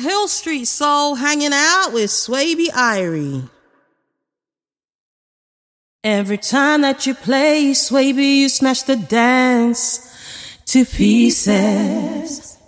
Hill Street Soul hanging out with Swaby Irie. Every time that you play, Swaby, you smash the dance to pieces.